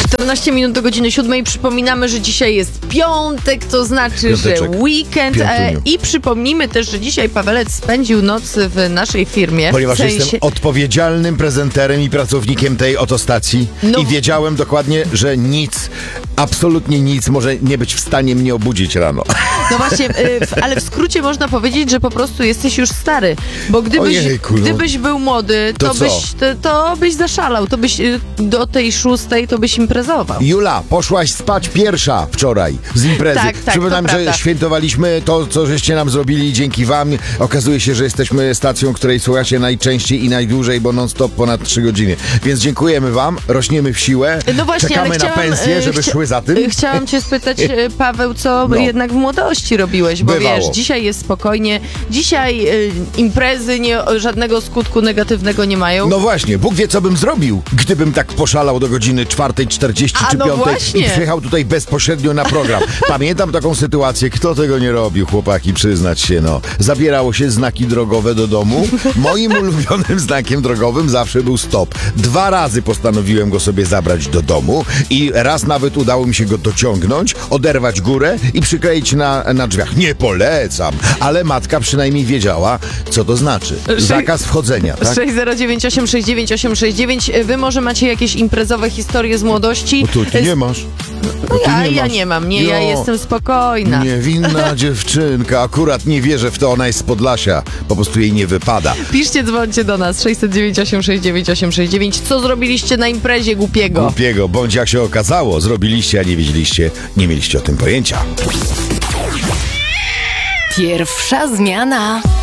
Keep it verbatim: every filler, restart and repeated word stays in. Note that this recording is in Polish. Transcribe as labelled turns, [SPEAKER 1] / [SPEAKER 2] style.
[SPEAKER 1] czternaście minut do godziny siódmej. Przypominamy, że dzisiaj jest piątek, to znaczy,
[SPEAKER 2] Piąteczek.
[SPEAKER 1] że weekend. E, I przypomnijmy też, że dzisiaj Pawelec spędził noc w naszej firmie.
[SPEAKER 2] Ponieważ
[SPEAKER 1] w sensie...
[SPEAKER 2] jestem odpowiedzialnym prezenterem i pracownikiem tej oto stacji
[SPEAKER 1] No.
[SPEAKER 2] i wiedziałem dokładnie, że nic, absolutnie nic może nie być w stanie mnie obudzić rano.
[SPEAKER 1] No właśnie, y, w, ale w skrócie można powiedzieć, że po prostu jesteś już stary. Bo gdybyś,
[SPEAKER 2] Ojejku, no.
[SPEAKER 1] gdybyś był młody, to,
[SPEAKER 2] To co?
[SPEAKER 1] byś, to, to byś zaszalał. To byś y, do tej szóstej to byś imprezował.
[SPEAKER 2] Jula, poszłaś spać pierwsza wczoraj z imprezy.
[SPEAKER 1] Tak, tak,
[SPEAKER 2] Przypominam,
[SPEAKER 1] to
[SPEAKER 2] że
[SPEAKER 1] prawda.
[SPEAKER 2] świętowaliśmy to, co żeście nam zrobili dzięki wam. Okazuje się, że jesteśmy stacją, której słuchacie najczęściej i najdłużej, bo non-stop ponad trzy godziny. Więc dziękujemy wam, rośniemy w siłę,
[SPEAKER 1] No właśnie,
[SPEAKER 2] czekamy
[SPEAKER 1] ale
[SPEAKER 2] na
[SPEAKER 1] chciałam,
[SPEAKER 2] pensję,
[SPEAKER 1] y,
[SPEAKER 2] żeby
[SPEAKER 1] chcia-
[SPEAKER 2] szły za tym.
[SPEAKER 1] y, Chciałam cię spytać, y, Paweł, co
[SPEAKER 2] No.
[SPEAKER 1] jednak w młodości robiłeś, bo
[SPEAKER 2] Bywało.
[SPEAKER 1] wiesz, dzisiaj jest spokojnie, dzisiaj y, imprezy nie, żadnego skutku negatywnego nie mają.
[SPEAKER 2] No właśnie, Bóg wie, co bym zrobił, gdybym tak poszalał do godziny czwartej czterdzieści
[SPEAKER 1] A
[SPEAKER 2] czy
[SPEAKER 1] no
[SPEAKER 2] piątej
[SPEAKER 1] właśnie.
[SPEAKER 2] i przyjechał tutaj bezpośrednio na program. Pamiętam taką sytuację, kto tego nie robił, chłopaki, przyznać się, no. Zabierało się znaki drogowe do domu. Moim ulubionym znakiem drogowym zawsze był stop. Dwa razy postanowiłem go sobie zabrać do domu i raz nawet udało mi się go dociągnąć, oderwać górę i przykleić na, na drzwiach. Nie polecam, ale matka przynajmniej wiedziała, co to znaczy. Zakaz wchodzenia, tak?
[SPEAKER 1] sześć zero dziewięć osiem sześć dziewięć osiem sześć dziewięć. Wy może macie jakieś imprezowe historie z młodości?
[SPEAKER 2] Bo tu ty nie masz.
[SPEAKER 1] No
[SPEAKER 2] ty
[SPEAKER 1] ja,
[SPEAKER 2] nie
[SPEAKER 1] ja
[SPEAKER 2] masz.
[SPEAKER 1] nie mam, nie, ja
[SPEAKER 2] Jo.
[SPEAKER 1] jestem spokojna.
[SPEAKER 2] Niewinna dziewczynka. Akurat nie wierzę w to, ona jest z Podlasia. Po prostu jej nie wypada.
[SPEAKER 1] Piszcie, dzwońcie do nas sześć zero dziewięć osiem sześć dziewięć osiem sześć dziewięć. Co zrobiliście na imprezie głupiego?
[SPEAKER 2] Głupiego, bądź jak się okazało, zrobiliście, a nie wiedzieliście, nie mieliście o tym pojęcia.
[SPEAKER 3] Pierwsza zmiana.